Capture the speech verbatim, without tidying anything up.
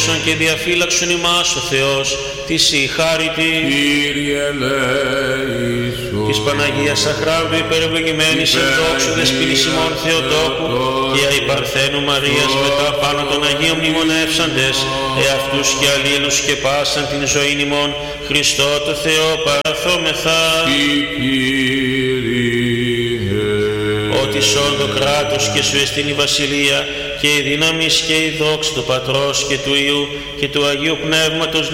και διαφύλαξον ημάς ο Θεός της η χάριτη Κύριε ελέησον. της Παναγίας Αχράντου υπερευλογημένης εν δόξου δεσποινής ημών Θεοτόκου και αϊ Παρθένου Μαρίας μετά πάνω των Αγίων μνημονεύσαντες εαυτούς και αλλήλους και πάσαν την ζωήν ημών Χριστό το Θεό παραθόμεθα. Ότι σών το κράτος και σου εστίν η βασιλεία και η δύναμις και η δόξη του Πατρός και του Υιού και του Αγίου Πνεύματος